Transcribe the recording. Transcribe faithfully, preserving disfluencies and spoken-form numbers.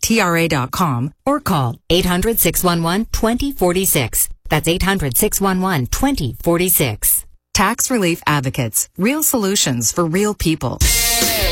T R A dot com or call eight hundred, six one one, two zero four six. That's eight hundred, six one one, two zero four six. Tax Relief Advocates. Real solutions for real people.